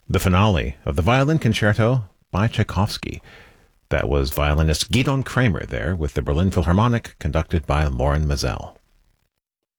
The finale of the Violin Concerto by Tchaikovsky. That was violinist Gidon Kramer there with the Berlin Philharmonic, conducted by Loren Maazel.